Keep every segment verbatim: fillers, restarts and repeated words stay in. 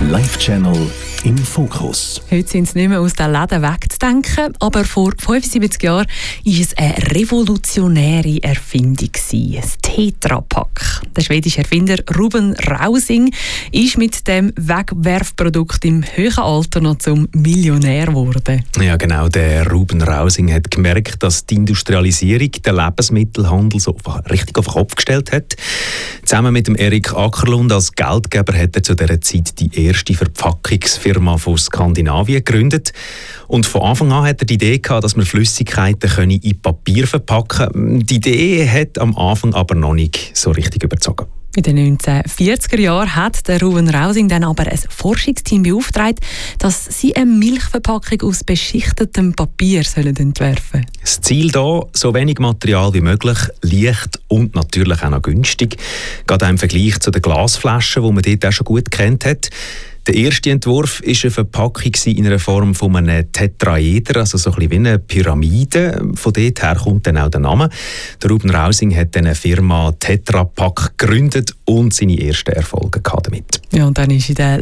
Live-Channel im Fokus. Heute sind sie nicht mehr aus den Läden wegzudenken, aber vor fünfundsiebzig Jahren war es eine revolutionäre Erfindung. Das Tetra-Pak. Der schwedische Erfinder Ruben Rausing ist mit dem Wegwerfprodukt im hohen Alter noch zum Millionär geworden. Ja, genau. Der Ruben Rausing hat gemerkt, dass die Industrialisierung den Lebensmittelhandel so richtig auf den Kopf gestellt hat. Zusammen mit dem Erik Ackerlund als Geldgeber hat er zu dieser Zeit die erste Verpackungsfirma von Skandinavien gegründet. Und von Anfang an hat er die Idee gehabt, dass man Flüssigkeiten in Papier verpacken können. Die Idee hat am Anfang aber noch nicht so richtig überzogen. In den neunzehnhundertvierziger Jahren hat der Ruben Rausing dann aber ein Forschungsteam beauftragt, dass sie eine Milchverpackung aus beschichtetem Papier sollen entwerfen sollen. Das Ziel hier, so wenig Material wie möglich, leicht und natürlich auch noch günstig. Gerade auch im Vergleich zu den Glasflaschen, die man dort auch schon gut kennt hat. Der erste Entwurf war eine Verpackung in einer Form von einem Tetraeder, also so ein bisschen wie eine Pyramide. Von dort her kommt dann auch der Name. Der Ruben Rausing hat dann eine Firma Tetra Pak gegründet und seine ersten Erfolge damit. Ja, und dann ist in der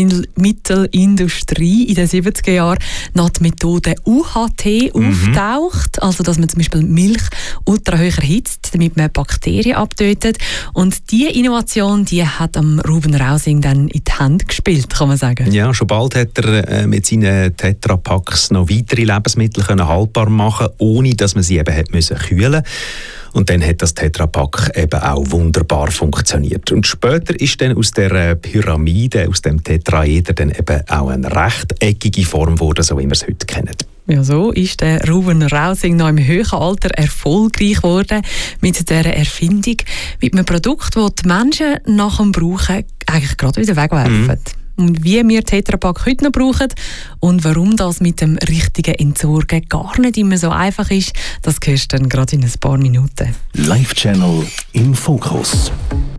Lebensmittelindustrie in den siebziger Jahren noch die Methode U H T mhm. auftaucht. Also, dass man zum Beispiel Milch ultrahoch erhitzt, damit man Bakterien abtötet. Und diese Innovation, die hat am Ruben Rausing dann in die Hände gespielt, kann man sagen. Ja, schon bald hat er äh, mit seinen Tetra Paks noch weitere Lebensmittel können haltbar machen, ohne dass man sie eben hat müssen kühlen. Und dann hat das Tetra Pak eben auch wunderbar funktioniert. Und später ist dann aus der Pyramide, aus dem Tetraeder, dann eben auch eine rechteckige Form geworden, so wie wir es heute kennen. Ja, so ist der Ruben Rausing noch im hohen Alter erfolgreich geworden mit dieser Erfindung, mit einem Produkt, das die Menschen nach dem Brauchen eigentlich gerade wieder wegwerfen. Mhm. Und wie wir Tetra Pak heute noch brauchen und warum das mit dem richtigen Entsorgen gar nicht immer so einfach ist, das hörst du dann gerade in ein paar Minuten. Live-Channel im Fokus.